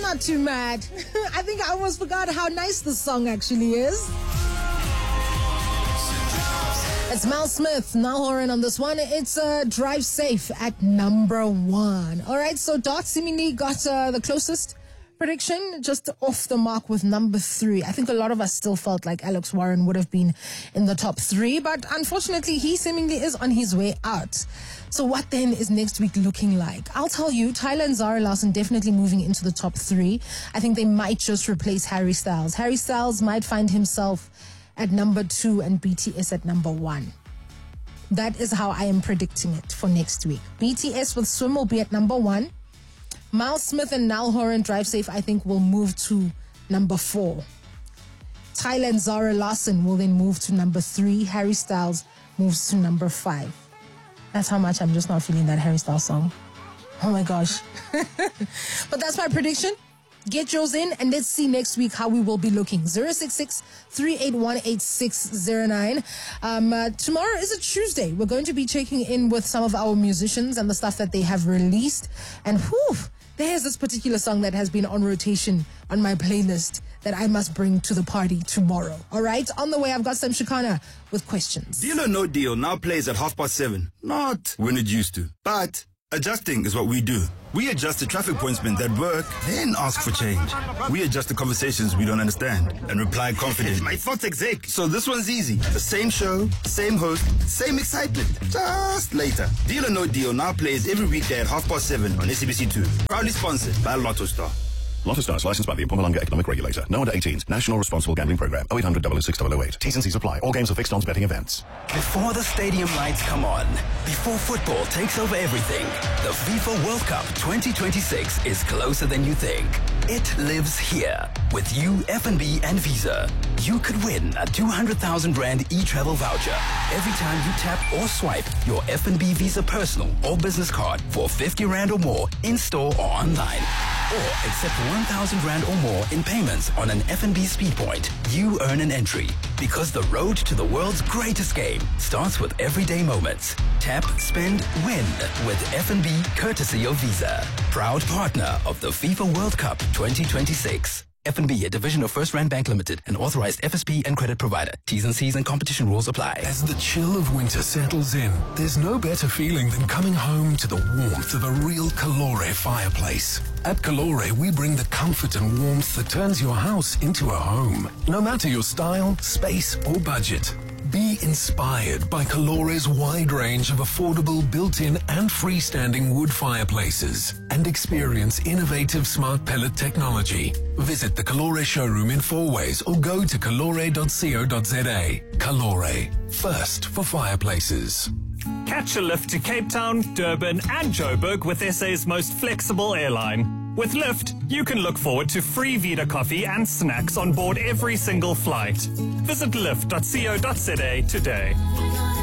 not too mad. I think I almost forgot how nice the song actually is. It's Mel Smith, Niall Horan on this one. It's Drive Safe at number 1. All right, so Dot seemingly got the closest prediction, just off the mark with number 3. I think a lot of us still felt like Alex Warren would have been in the top 3, but unfortunately he seemingly is on his way out. So what then is next week looking like? I'll tell you, Tyler and Zara Larsson definitely moving into the top 3. I think they might just replace Harry Styles. Harry Styles might find himself at number 2 and BTS at number 1. That is how I am predicting it for next week. BTS with Swim will be at number 1. Miles Smith and Niall Horan, Drive Safe, I think will move to number 4. Tyler and Zara Larsson will then move to number 3. Harry Styles moves to number 5. That's how much I'm just not feeling that Harry Styles song. Oh my gosh. But that's my prediction. Get yours in and let's see next week how we will be looking. 066-381-8609. Tomorrow is a Tuesday. We're going to be checking in with some of our musicians and the stuff that they have released. And there's this particular song that has been on rotation on my playlist that I must bring to the party tomorrow. All right? On the way, I've got some Shikana with questions. Deal or No Deal now plays at 7:30. Not when it used to, but adjusting is what we do. We adjust the traffic pointsmen that work, then ask for change. We adjust the conversations we don't understand and reply confidently. My thoughts exec. So this one's easy. The same show, same host, same excitement. Just later. Deal or No Deal now plays every weekday at 7:30 on SABC2. Proudly sponsored by Lotto Star. Lotto Stars licensed by the Mpumalanga Economic Regulator. No under 18s. National Responsible Gambling Program. 0800 006 008. T's and C's apply. All games are fixed odds betting events. Before the stadium lights come on, before football takes over everything, the FIFA World Cup 2026 is closer than you think. It lives here. With you, FNB and Visa. You could win a 200,000 Rand e-travel voucher every time you tap or swipe your FNB Visa personal or business card for 50 Rand or more in store or online. Or accept 1,000 Rand or more in payments on an FNB Speed Point. You earn an entry because the road to the world's greatest game starts with everyday moments. Tap, spend, win with FNB courtesy of Visa. Proud partner of the FIFA World Cup 2026. FNB, a division of First Rand Bank Limited, an authorized FSP and credit provider. T's and C's and competition rules apply. As the chill of winter settles in, there's no better feeling than coming home to the warmth of a real Calore fireplace. At Calore, we bring the comfort and warmth that turns your house into a home. No matter your style, space, or budget. Be inspired by Calore's wide range of affordable built-in and freestanding wood fireplaces and experience innovative smart pellet technology. Visit the Calore showroom in Fourways or go to calore.co.za. Calore, first for fireplaces. Catch a lift to Cape Town, Durban and Joburg with SA's most flexible airline. With Lyft, you can look forward to free Vita coffee and snacks on board every single flight. Visit lyft.co.za today.